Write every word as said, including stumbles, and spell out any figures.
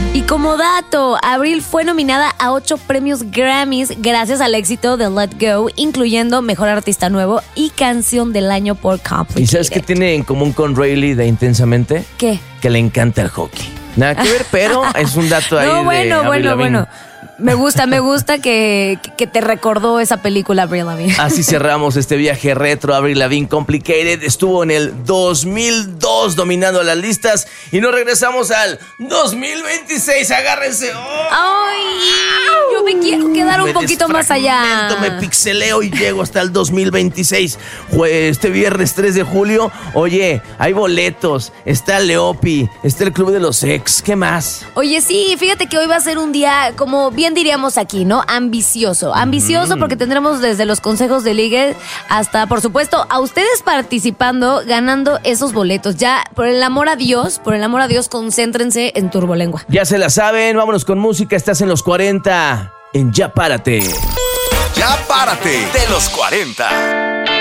Y como dato, Avril fue nominada a ocho premios Grammys gracias al éxito de Let Go, incluyendo Mejor Artista Nuevo y Canción del Año por Complicated. ¿Y sabes qué tiene en común con Rayleigh de Intensamente? ¿Qué? Que le encanta el hockey. Nada que ver, pero es un dato ahí no, de bueno, Avril bueno, Lavigne. bueno. Me gusta, me gusta que, que te recordó esa película, Avril Lavigne. Así cerramos este viaje retro. Avril Lavigne Complicated estuvo en el dos mil dos dominando las listas y nos regresamos al dos mil veintiséis. Agárrense. ¡Oh! Ay, yo me quiero quedar un me poquito más allá. Me pixeleo y llego hasta el dos mil veintiséis. Este viernes tres de julio, oye, hay boletos, está Leopi, está el Club de los Ex. ¿Qué más? Oye, sí, fíjate que hoy va a ser un día, como bien diríamos aquí, ¿no? Ambicioso. Ambicioso mm. porque tendremos desde los consejos de ligue hasta, por supuesto, a ustedes participando, ganando esos boletos. Ya, por el amor a Dios, por el amor a Dios, concéntrense en Turbolengua. Ya se la saben, vámonos con música. Estás en los cuarenta, en Ya Párate. Ya Párate, de los cuarenta.